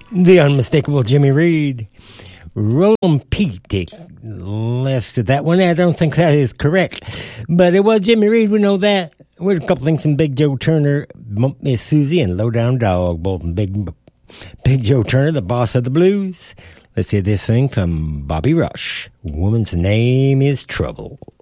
The unmistakable Jimmy Reed. Roland Petey left that one. I don't think that is correct, but it was Jimmy Reed. We know that. With a couple things from Big Joe Turner, Miss Susie, and Low Down Dog, both from Big Joe Turner, the boss of the blues. Let's hear this thing from Bobby Rush. Woman's Name is Trouble.